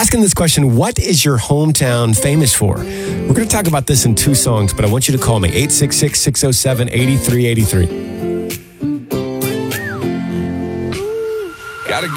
asking this question, what is your hometown famous for? We're going to talk about this in 2 songs, but I want you to call me, 866-607-8383.